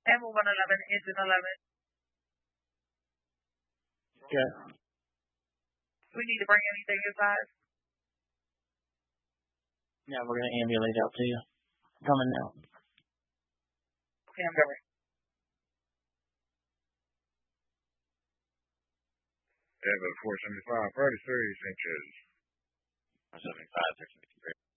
Amber 111, engine 11. Yeah. We need to bring anything inside? Yeah, we're going to ambulate out to you. Coming now. Okay, I'm going. Amber 475, 33 inches. 475, 653.